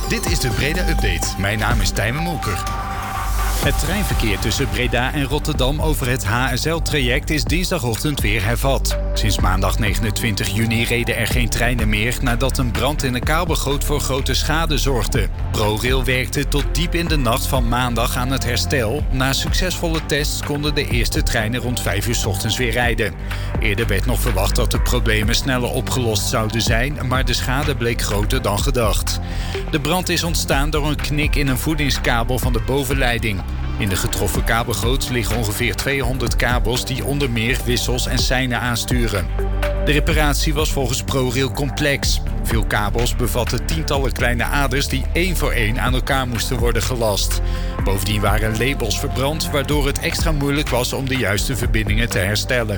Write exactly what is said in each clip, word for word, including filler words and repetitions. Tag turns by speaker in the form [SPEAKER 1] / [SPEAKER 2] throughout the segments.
[SPEAKER 1] Dit is de Breda Update. Mijn naam is Tijmen Molker. Het treinverkeer tussen Breda en Rotterdam over het H S L-traject is dinsdagochtend weer hervat. Sinds maandag negenentwintig juni reden er geen treinen meer nadat een brand in een kabelgoot voor grote schade zorgde. ProRail werkte tot diep in de nacht van maandag aan het herstel. Na succesvolle tests konden de eerste treinen rond vijf uur 's ochtends weer rijden. Eerder werd nog verwacht dat de problemen sneller opgelost zouden zijn, maar de schade bleek groter dan gedacht. De brand is ontstaan door een knik in een voedingskabel van de bovenleiding. In de getroffen kabelgoot liggen ongeveer tweehonderd kabels die onder meer wissels en seinen aansturen. De reparatie was volgens ProRail complex. Veel kabels bevatten tientallen kleine aders die één voor één aan elkaar moesten worden gelast. Bovendien waren labels verbrand, waardoor het extra moeilijk was om de juiste verbindingen te herstellen.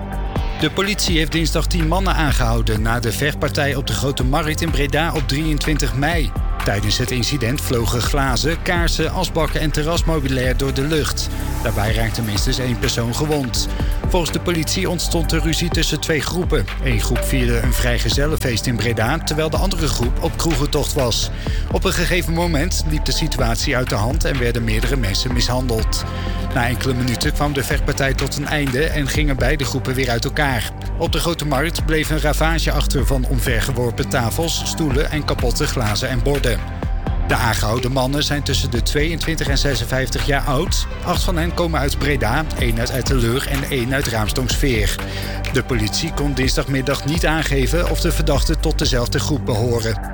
[SPEAKER 1] De politie heeft dinsdag tien mannen aangehouden na de vechtpartij op de Grote Markt in Breda op drieëntwintig mei. Tijdens het incident vlogen glazen, kaarsen, asbakken en terrasmeubilair door de lucht. Daarbij raakte minstens één persoon gewond. Volgens de politie ontstond er ruzie tussen twee groepen. Eén groep vierde een vrijgezellenfeest in Breda, terwijl de andere groep op kroegentocht was. Op een gegeven moment liep de situatie uit de hand en werden meerdere mensen mishandeld. Na enkele minuten kwam de vechtpartij tot een einde en gingen beide groepen weer uit elkaar. Op de Grote Markt bleef een ravage achter van omvergeworpen tafels, stoelen en kapotte glazen en borden. De aangehouden mannen zijn tussen de tweeëntwintig en zesenvijftig jaar oud. Acht van hen komen uit Breda, één uit Etteleur en één uit Raamsdonksveer. De politie kon dinsdagmiddag niet aangeven of de verdachten tot dezelfde groep behoren.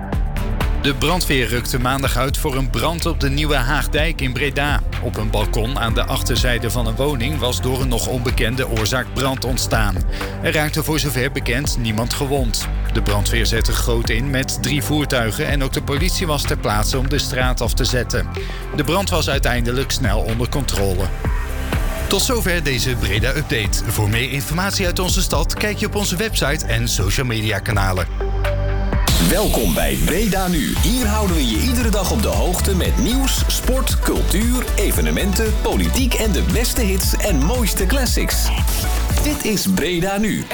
[SPEAKER 1] De brandweer rukte maandag uit voor een brand op de Nieuwe Haagdijk in Breda. Op een balkon aan de achterzijde van een woning was door een nog onbekende oorzaak brand ontstaan. Er raakte voor zover bekend niemand gewond. De brandweer zette groot in met drie voertuigen en ook de politie was ter plaatse om de straat af te zetten. De brand was uiteindelijk snel onder controle. Tot zover deze Breda Update. Voor meer informatie uit onze stad kijk je op onze website en social media kanalen.
[SPEAKER 2] Welkom bij Breda Nu. Hier houden we je iedere dag op de hoogte met nieuws, sport, cultuur, evenementen, politiek en de beste hits en mooiste classics. Dit is Breda Nu.